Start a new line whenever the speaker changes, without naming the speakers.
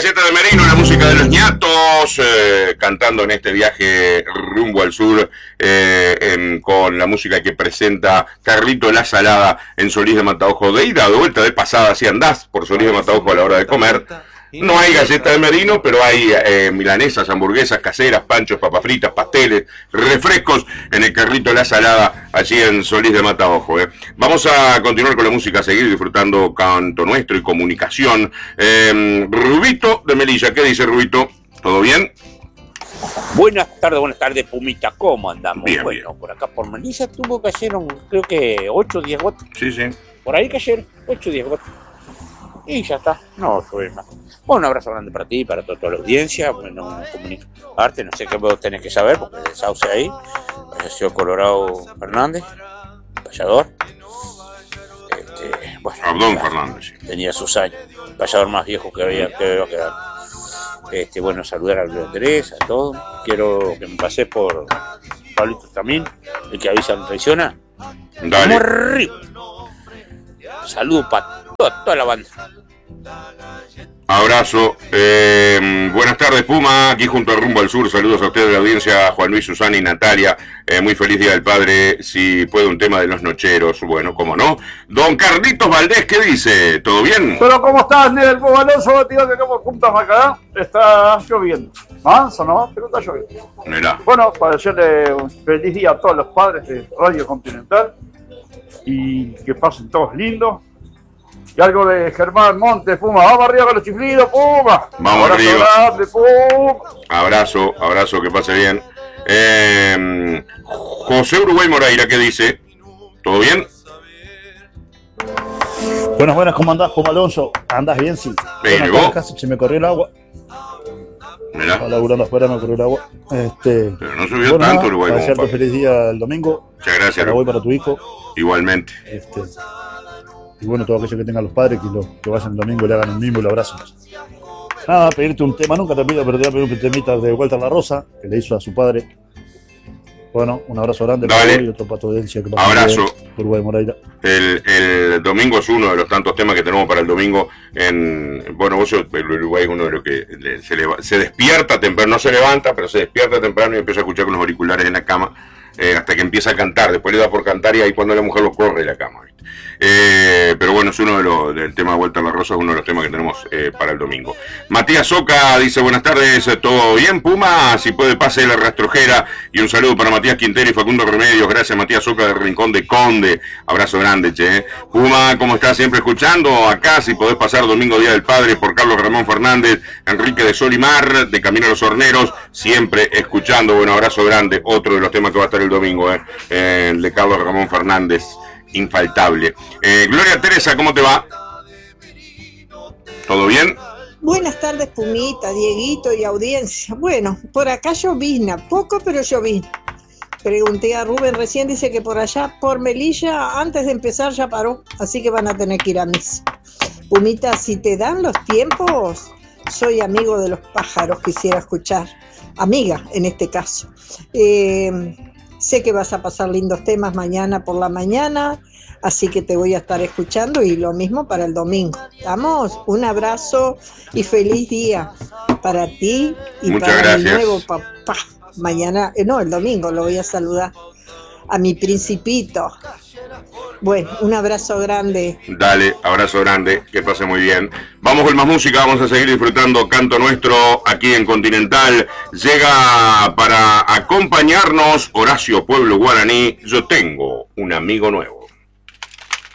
Galleta de Merino, la música de los ñatos, cantando en este viaje rumbo al sur, con la música que presenta Carlito La Salada en Solís de Mataojo. De ida, de vuelta, de pasada, si andás por Solís de Mataojo a la hora de comer. No hay galleta de merino, pero hay milanesas, hamburguesas caseras, panchos, papas fritas, pasteles, refrescos en el Carrito La Salada, allí en Solís de Mataojo. Vamos a continuar con la música, a seguir disfrutando canto nuestro y comunicación. Rubito de Melilla, ¿qué dice Rubito? ¿Todo bien?
Buenas tardes, Pumita, ¿cómo andamos?
Bien,
bueno,
bien.
por acá por Melilla cayeron, creo que 8 o 10 gotas.
Sí, sí.
Por ahí cayeron 8 o 10 gotas. Y ya está, no llueve más. Bueno, un abrazo grande para ti, para toda la audiencia. Bueno, comunicarte, no sé qué vos tenés que saber, porque el sauce ahí, falleció Colorado Fernández, payador. Bueno,
Abdón Fernández.
tenía sus años, el payador más viejo que había quedado. Bueno, saludar a Luis Teresa, a todos. Quiero que me pases por Pablito también, el que avisa no traiciona.
Dale.
Vamos arriba. Saludos para toda la banda.
Abrazo. Buenas tardes, Puma. Aquí junto a Rumbo al Sur. Saludos a ustedes de la audiencia, Juan Luis, Susana y Natalia. Muy feliz Día del Padre. Si puede, un tema de los nocheros. Bueno, cómo no. Don Carlitos Valdés, ¿qué dice? ¿Todo bien?
Pero ¿cómo estás, Nel Alonso? Tío, tenemos juntas acá. Está lloviendo. Manso, ¿no? Pero está lloviendo.
Mirá.
Bueno, para decirle un feliz día a todos los padres de Radio Continental. Y que pasen todos lindos. Y algo de Germán Montes, Puma. Vamos arriba con los chiflidos, Puma.
Vamos
Abrazo
arriba.
Grande, Puma.
Abrazo, que pase bien. José Uruguay Moreira, ¿qué dice? ¿Todo bien?
Buenas, ¿cómo andás, Puma Alonso? ¿Andás bien? Sí.
Bien,
Bueno,
¿y vos?
casi se me corrió el agua.
Mirá.
Estaba laburando afuera, me corrió el agua.
Pero no subió tanto Uruguay como
desearte
para.
feliz día el domingo.
Muchas gracias.
Para vos y para tu hijo.
Igualmente.
Y bueno, todo aquello que tengan los padres, que vayan el domingo y le hagan el mismo y lo abracen. Nada, pedirte un tema, nunca te pido, pero te voy a pedir un temita de Walter La Rosa, que le hizo a su padre. Bueno, un abrazo grande para vos y otro para tu audiencia. Que
Abrazo.
Uruguay Moreira.
El domingo es uno de los tantos temas que tenemos para el domingo. Bueno, el Uruguay es uno de los que se despierta temprano, no se levanta, pero se despierta temprano y empieza a escuchar con los auriculares en la cama hasta que empieza a cantar. Después le da por cantar y ahí cuando la mujer lo corre de la cama, ¿viste? Pero bueno, es uno del tema de Vuelta a la Rosa, es uno de los temas que tenemos para el domingo. Matías Soca dice: buenas tardes, ¿todo bien, Puma? Si puede, pase la rastrojera. Y un saludo para Matías Quintero y Facundo Remedios. Gracias, Matías Soca del Rincón de Conde. Abrazo grande, che. Puma, ¿cómo estás? Siempre escuchando. Acá, si podés pasar domingo Día del Padre, por Carlos Ramón Fernández, Enrique de Solimar, de Camino a los Horneros, siempre escuchando. Bueno, abrazo grande. Otro de los temas que va a estar el domingo, el de Carlos Ramón Fernández. Infaltable. Gloria Teresa, ¿cómo te va? ¿Todo bien?
Buenas tardes, Pumita, Dieguito y audiencia. Bueno, por acá llovizna, poco pero llovizna. Pregunté a Rubén recién, dice que por allá, por Melilla, antes de empezar ya paró, así que van a tener que ir a misa. Pumita, si te dan los tiempos, soy amigo de los pájaros, quisiera escuchar. Amiga, en este caso. Sé que vas a pasar lindos temas mañana por la mañana, así que te voy a estar escuchando y lo mismo para el domingo. ¿Estamos? Un abrazo y feliz día para ti y
muchas
para
gracias.
mi nuevo papá. Mañana, el domingo lo voy a saludar a mi principito. Bueno, un abrazo grande.
Dale, abrazo grande, que pase muy bien. Vamos con más música, vamos a seguir disfrutando Canto Nuestro aquí en Continental. Llega para acompañarnos Horacio Pueblo Guaraní, Yo tengo un amigo nuevo.